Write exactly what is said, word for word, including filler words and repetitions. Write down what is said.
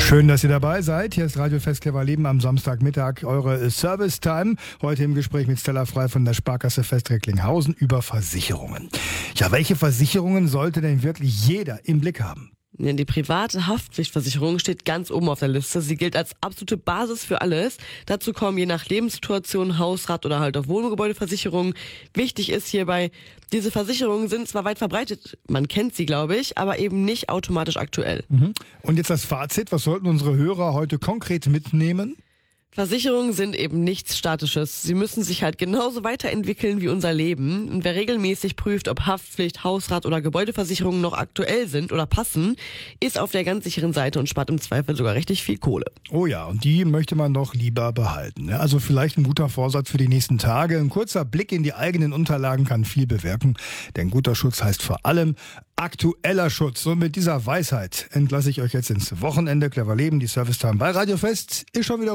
Schön, dass ihr dabei seid. Hier ist Radio Fest Clever Leben am Samstagmittag, eure Service Time. Heute im Gespräch mit Stella Frei von der Sparkasse Fest-Recklinghausen über Versicherungen. Ja, welche Versicherungen sollte denn wirklich jeder im Blick haben? Die private Haftpflichtversicherung steht ganz oben auf der Liste. Sie gilt als absolute Basis für alles. Dazu kommen je nach Lebenssituation Hausrat- oder halt auch Wohngebäudeversicherungen. Wichtig ist hierbei, diese Versicherungen sind zwar weit verbreitet, man kennt sie, glaube ich, aber eben nicht automatisch aktuell. Mhm. Und jetzt das Fazit, was sollten unsere Hörer heute konkret mitnehmen? Versicherungen sind eben nichts Statisches. Sie müssen sich halt genauso weiterentwickeln wie unser Leben. Und wer regelmäßig prüft, ob Haftpflicht, Hausrat- oder Gebäudeversicherungen noch aktuell sind oder passen, ist auf der ganz sicheren Seite und spart im Zweifel sogar richtig viel Kohle. Oh ja, und die möchte man doch lieber behalten. Also vielleicht ein guter Vorsatz für die nächsten Tage. Ein kurzer Blick in die eigenen Unterlagen kann viel bewirken. Denn guter Schutz heißt vor allem aktueller Schutz. Und mit dieser Weisheit entlasse ich euch jetzt ins Wochenende. Clever Leben, die Service Time bei Radio Fest ist schon wieder